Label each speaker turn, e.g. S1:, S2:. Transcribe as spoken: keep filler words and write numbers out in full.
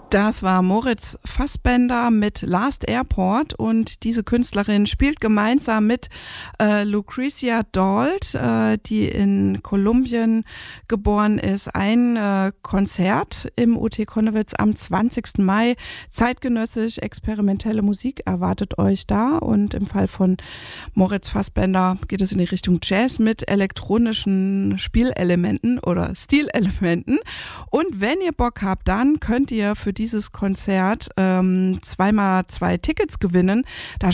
S1: Das war Moritz Fassbender mit Last Airport und diese Künstlerin spielt gemeinsam mit äh, Lucretia Dalt, äh, die in Kolumbien geboren ist, ein äh, Konzert im U T Connewitz am zwanzigsten Mai. Zeitgenössisch experimentelle Musik erwartet euch da und im Fall von Moritz Fassbender geht es in die Richtung Jazz mit elektronischen Spielelementen oder Stilelementen. Und wenn ihr Bock habt, dann könnt ihr für dieses Konzert ähm, zweimal zwei Tickets gewinnen. Da